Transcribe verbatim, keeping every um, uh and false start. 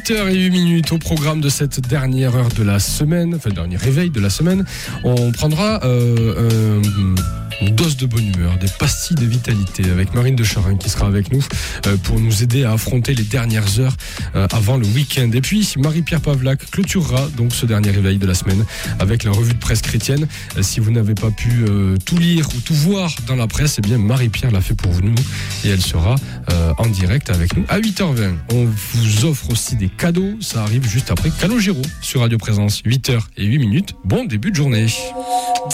huit heures huit minutes au programme de cette dernière heure de la semaine, enfin dernier réveil de la semaine. On prendra euh, euh, une dose de bonne humeur, des pastilles de vitalité avec Marine de Charin qui sera avec nous euh, pour nous aider à affronter les dernières heures euh, avant le week-end. Et puis Marie-Pierre Pavlac clôturera donc ce dernier réveil de la semaine avec la revue de presse chrétienne. Euh, si vous n'avez pas pu euh, tout lire ou tout voir dans la presse, eh bien Marie-Pierre l'a fait pour nous et elle sera euh, en direct avec nous à huit heures vingt. On vous offre aussi des cadeaux, ça arrive juste après Calogero sur Radio Présence, huit heures huit minutes. Bon début de journée.